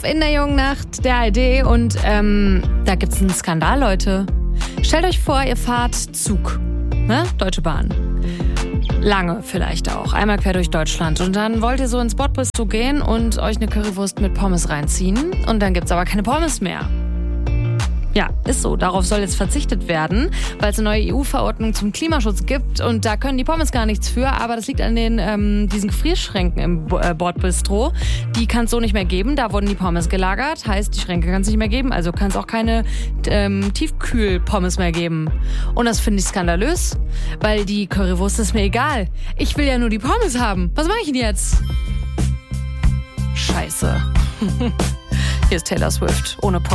In der jungen Nacht der ARD und da gibt's einen Skandal, Leute. Stellt euch vor, ihr fahrt Zug, ne? Deutsche Bahn. Lange vielleicht auch, einmal quer durch Deutschland. Und dann wollt ihr so ins Bordbistro gehen und euch eine Currywurst mit Pommes reinziehen. Und dann gibt's aber keine Pommes mehr. Ja, ist so. Darauf soll jetzt verzichtet werden, weil es eine neue EU-Verordnung zum Klimaschutz gibt und da können die Pommes gar nichts für, aber das liegt an diesen Gefrierschränken im Bordbistro. Die kann es so nicht mehr geben, da wurden die Pommes gelagert, heißt die Schränke kann es nicht mehr geben, also kann es auch keine Tiefkühl-Pommes mehr geben. Und das finde ich skandalös, weil die Currywurst ist mir egal. Ich will ja nur die Pommes haben. Was mache ich denn jetzt? Scheiße. Hier ist Taylor Swift ohne Pommes.